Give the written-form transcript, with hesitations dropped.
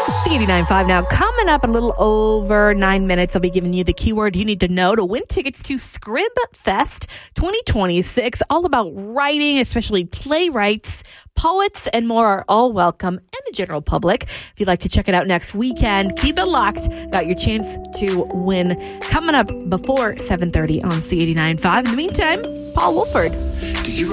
C89.5 now. Coming up in a little over 9 minutes, I'll be giving you the keyword you need to know to win tickets to Scrib Fest 2026. All about writing, especially playwrights, poets, and more are all welcome, and the general public. If you'd like to check it out next weekend, keep it locked. Got your chance to win coming up before 7:30 on C89.5. In the meantime, it's Paul Wolford.